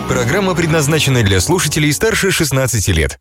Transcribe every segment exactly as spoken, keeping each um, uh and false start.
Программа предназначена для слушателей старше шестнадцати лет.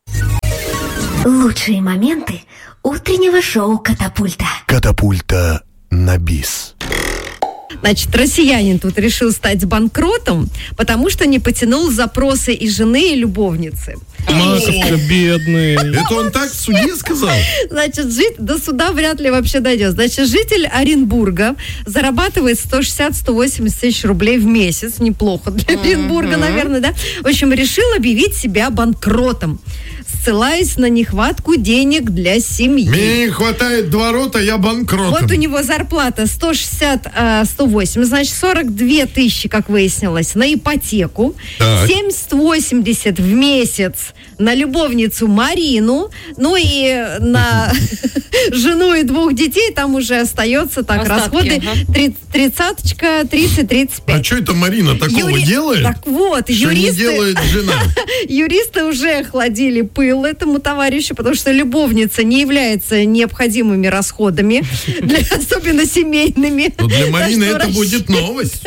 Лучшие моменты утреннего шоу «Катапульта». Катапульта на бис. Значит, россиянин тут решил стать банкротом, потому что не потянул запросы и жены, и любовницы. Маковка, бедный. Это он так в суде сказал? Значит, жить до суда вряд ли вообще дойдет. Значит, житель Оренбурга зарабатывает сто шестьдесят - сто восемьдесят тысяч рублей в месяц. Неплохо для Оренбурга, mm-hmm. наверное, да? В общем, решил объявить себя банкротом, ссылаясь на нехватку денег для семьи. Мне не хватает два рота, я банкротом. Вот у него зарплата сто шестьдесят - сто восемьдесят, значит, сорок две тысячи, как выяснилось, на ипотеку, так. семьдесят - восемьдесят в месяц на любовницу Марину, ну и на жену и двух детей там уже остается так расходы тридцаточка, тридцать - тридцать пять. А что это Марина такого делает? Так вот, что не делает жена? Юристы уже охладили пыл этому товарищу, потому что любовница не является необходимыми расходами, для, особенно семейными. Но для Марины это расщ... будет новость.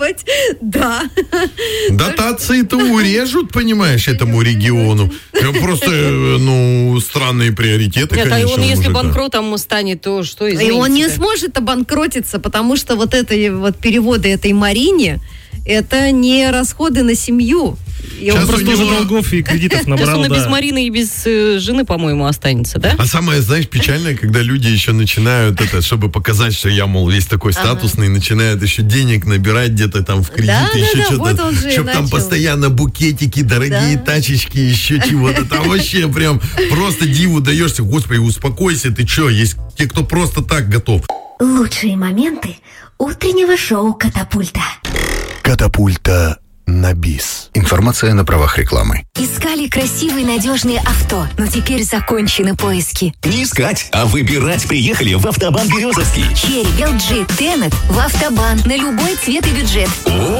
Да. Дотации-то урежут, понимаешь, этому региону. Просто, ну, странные приоритеты, Нет, конечно. а он, если банкротом станет, то что изменится? И он не сможет обанкротиться, потому что вот это вот переводы этой Марине, это не расходы на семью. И он просто него... уже долгов и кредитов набрал. Сейчас он да. и без Марины, и без э, жены, по-моему, останется, да? А самое, знаешь, печальное, когда люди еще начинают это, чтобы показать, что я, мол, весь такой статусный, ага. начинают еще денег набирать где-то там в кредит, да, еще да, что-то. Да, вот чтобы там постоянно букетики, дорогие да. тачечки, еще чего-то. Там вообще прям просто диву даешься. Господи, успокойся, ты что, есть те, кто просто так готов. Лучшие моменты утреннего шоу «Катапульта». Катапульта на бис. Информация на правах рекламы. Искали красивые надежные авто, но теперь закончены поиски. Не искать, а выбирать приехали в Автобан Березовский. Черри, эл джи, Тенет в Автобан на любой цвет и бюджет. О,